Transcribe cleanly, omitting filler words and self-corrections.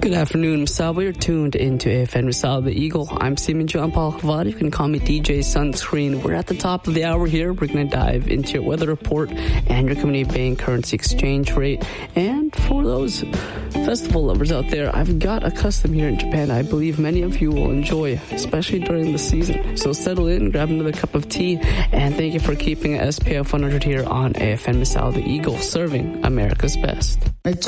Good afternoon, Masaba. You're tuned into AFN Masaba the Eagle. I'm Simon John Paul Khavad. You can call me DJ Sunscreen. We're at the top of the hour here. We're going to dive into your weather report and your Community Bank currency exchange rate. And for those festival lovers out there, I've got a custom here in Japan I believe many of you will enjoy, especially during the season. So settle in, grab another cup of tea, and thank you for keeping SPF 100 here on AFN Masaba the Eagle, serving America's best.